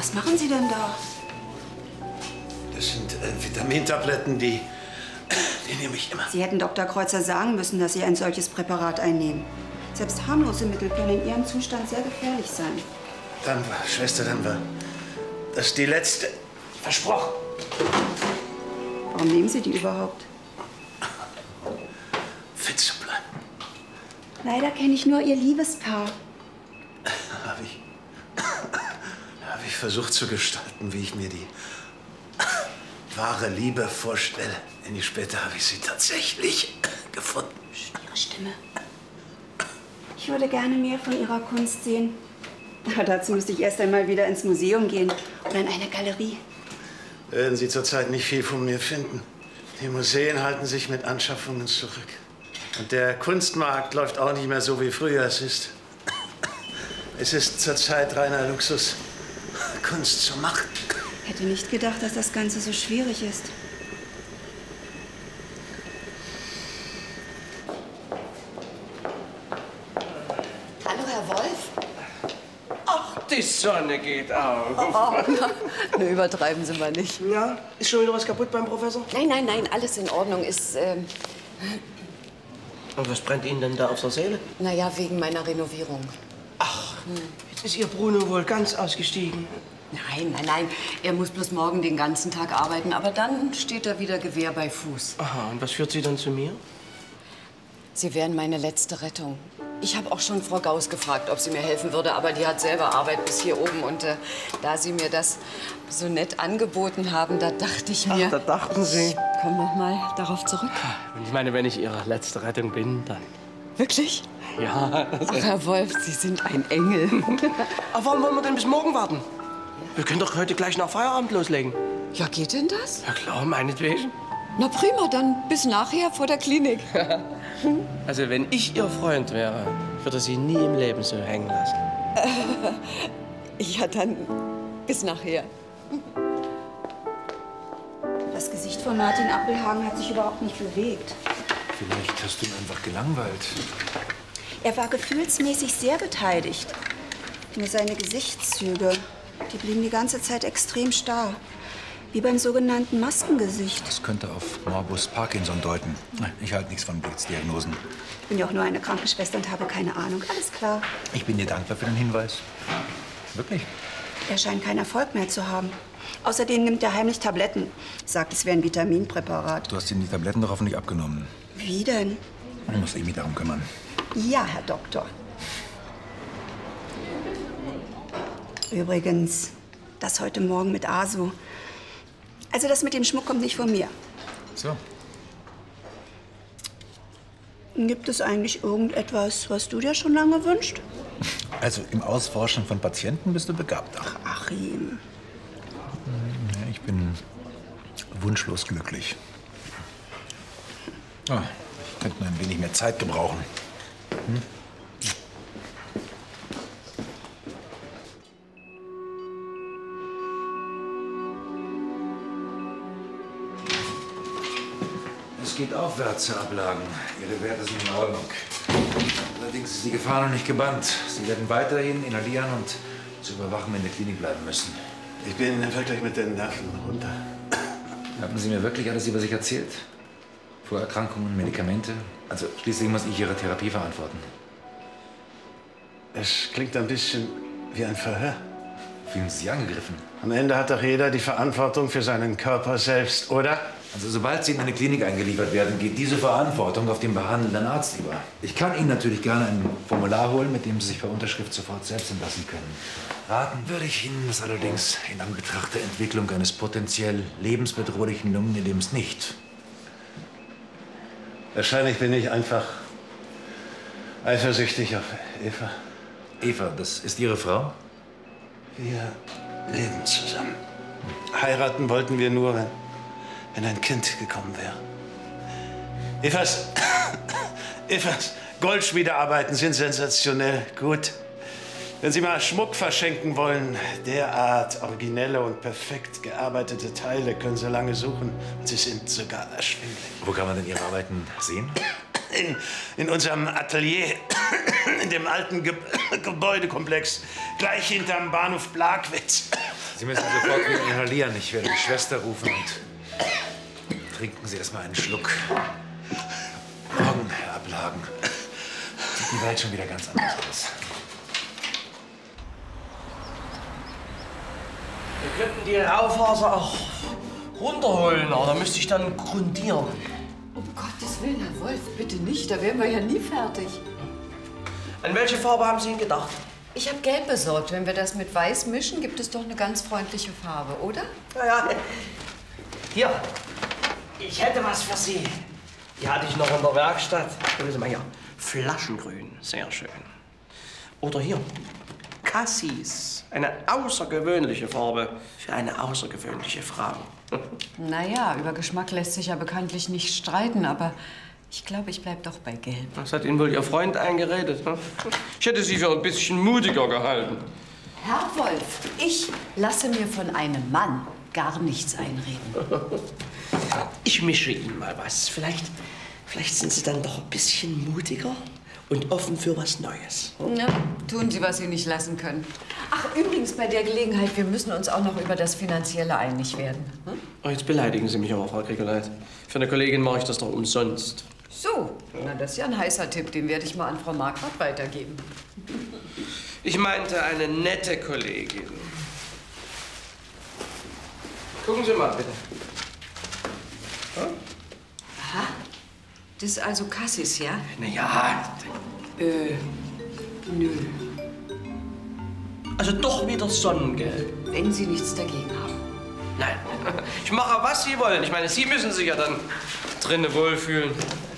Was machen Sie denn da? Das sind Vitamintabletten, die nehme ich immer. Sie hätten Dr. Kreuzer sagen müssen, dass Sie ein solches Präparat einnehmen. Selbst harmlose Mittel können in Ihrem Zustand sehr gefährlich sein. Dann war, Schwester, dann war das die letzte. Versprochen. Warum nehmen Sie die überhaupt? Fit zu bleiben. Leider kenne ich nur Ihr Liebespaar. Habe ich versucht zu gestalten, wie ich mir die wahre Liebe vorstelle. Denn später habe ich sie tatsächlich gefunden. Ihre Stimme. Ich würde gerne mehr von Ihrer Kunst sehen. Aber dazu müsste ich erst einmal wieder ins Museum gehen oder in eine Galerie. Werden Sie zurzeit nicht viel von mir finden. Die Museen halten sich mit Anschaffungen zurück. Und der Kunstmarkt läuft auch nicht mehr so wie früher. Es ist zurzeit reiner Luxus, Kunst zu machen. Ich hätte nicht gedacht, dass das Ganze so schwierig ist. Hallo, Herr Wolf. Ach, die Sonne geht auf. Oh, ne, übertreiben Sie mal nicht. Ja, ist schon wieder was kaputt beim Professor? Nein, nein, nein, alles in Ordnung. Ist, Und was brennt Ihnen denn da auf der Seele? naja, wegen meiner Renovierung. Ach, jetzt ist Ihr Bruno wohl ganz ausgestiegen. Nein, nein, nein. Er muss bloß morgen den ganzen Tag arbeiten, aber dann steht er wieder Gewehr bei Fuß. Aha, und was führt Sie dann zu mir? Sie wären meine letzte Rettung. Ich habe auch schon Frau Gauss gefragt, ob sie mir helfen würde, aber die hat selber Arbeit bis hier oben. Und da Sie mir das so nett angeboten haben, da dachte ich mir... Ach, da dachten Sie. Ich komm noch mal darauf zurück. Und ich meine, wenn ich Ihre letzte Rettung bin, dann... Wirklich? Ja. Ach, Herr Wolf, Sie sind ein Engel. Aber warum wollen wir denn bis morgen warten? Wir können doch heute gleich nach Feierabend loslegen. Ja, geht denn das? Ja klar, meinetwegen. Na prima, dann bis nachher vor der Klinik. Also wenn ich Ihr Freund wäre, würde Sie nie im Leben so hängen lassen. Ja, dann bis nachher. Das Gesicht von Martin Appelhagen hat sich überhaupt nicht bewegt. Vielleicht hast du ihn einfach gelangweilt. Er war gefühlsmäßig sehr beteiligt. Nur seine Gesichtszüge, die blieben die ganze Zeit extrem starr. Wie beim sogenannten Maskengesicht. Das könnte auf Morbus Parkinson deuten. Ich halte nichts von Blitzdiagnosen. Ich bin ja auch nur eine Krankenschwester und habe keine Ahnung. Alles klar. Ich bin dir dankbar für den Hinweis. Wirklich? Er scheint keinen Erfolg mehr zu haben. Außerdem nimmt er heimlich Tabletten. Sagt, es wäre ein Vitaminpräparat. Du hast ihm die Tabletten doch hoffentlich abgenommen. Wie denn? Du musst mich darum kümmern. Ja, Herr Doktor. Übrigens, das heute Morgen mit Asu. Also das mit dem Schmuck kommt nicht von mir. So. Gibt es eigentlich irgendetwas, was du dir schon lange wünschst? Also im Ausforschen von Patienten bist du begabt. Ach, Achim. ich bin wunschlos glücklich. Ah, ich könnte nur ein wenig mehr Zeit gebrauchen. Hm? Es geht aufwärts, Herr Ablagen. Ihre Werte sind in Ordnung. Allerdings ist die Gefahr noch nicht gebannt. Sie werden weiterhin inhalieren und zu überwachen in der Klinik bleiben müssen. Ich bin wirklich mit den Nerven runter. Haben Sie mir wirklich alles über sich erzählt? Vorerkrankungen, Medikamente? Also schließlich muss ich Ihre Therapie verantworten. Es klingt ein bisschen wie ein Verhör. Fühlen Sie sich angegriffen? Am Ende hat doch jeder die Verantwortung für seinen Körper selbst, oder? Also sobald Sie in eine Klinik eingeliefert werden, geht diese Verantwortung auf den behandelnden Arzt über. Ich kann Ihnen natürlich gerne ein Formular holen, mit dem Sie sich per Unterschrift sofort selbst entlassen können. Raten würde ich Ihnen das allerdings in Anbetracht der Entwicklung eines potenziell lebensbedrohlichen Lungenödems nicht. Wahrscheinlich bin ich einfach eifersüchtig auf Eva. Eva, das ist Ihre Frau? Wir leben zusammen. Heiraten wollten wir nur, wenn ein Kind gekommen wäre. Evas Goldschmiedearbeiten sind sensationell gut. Wenn Sie mal Schmuck verschenken wollen, derart originelle und perfekt gearbeitete Teile können Sie lange suchen. Und sie sind sogar erschwinglich. Wo kann man denn Ihre Arbeiten sehen? In unserem Atelier, in dem alten Gebäudekomplex, gleich hinterm Bahnhof Blagwitz. Sie müssen sofort wieder inhalieren. Ich werde die Schwester rufen und trinken Sie erst mal einen Schluck. Morgen, Herr Ablagen, sieht die Welt schon wieder ganz anders aus. Wir könnten die Raufaser auch runterholen, aber da müsste ich dann grundieren. Um Gottes Willen, Herr Wolf, bitte nicht. Da wären wir ja nie fertig. An welche Farbe haben Sie denn gedacht? Ich habe Gelb besorgt. Wenn wir das mit Weiß mischen, gibt es doch eine ganz freundliche Farbe, oder? Ja. Hier, ich hätte was für Sie. Die hatte ich noch in der Werkstatt. Gucken Sie mal hier. Flaschengrün, sehr schön. Oder hier, Cassis. Eine außergewöhnliche Farbe für eine außergewöhnliche Frau. Naja, über Geschmack lässt sich ja bekanntlich nicht streiten, aber ich glaube, ich bleib doch bei Gelb. Was hat Ihnen wohl Ihr Freund eingeredet? Ne? Ich hätte Sie für ein bisschen mutiger gehalten. Herr Wolf, ich lasse mir von einem Mann gar nichts einreden. Ich mische Ihnen mal was. Vielleicht sind Sie dann doch ein bisschen mutiger und offen für was Neues. Ja, tun Sie, was Sie nicht lassen können. Ach, übrigens, bei der Gelegenheit, wir müssen uns auch noch über das Finanzielle einig werden. Hm? Oh, jetzt beleidigen Sie mich aber, Frau Krickeleit. Für eine Kollegin mache ich das doch umsonst. So, na, das ist ja ein heißer Tipp. Den werde ich mal an Frau Marquardt weitergeben. Ich meinte eine nette Kollegin. Gucken Sie mal, bitte. Hm? Aha, das ist also Cassis, ja? Na ja. Nö. Also doch wieder Sonnengelb. Wenn Sie nichts dagegen haben. Nein, ich mache, was Sie wollen. Ich meine, Sie müssen sich ja dann drinnen wohlfühlen.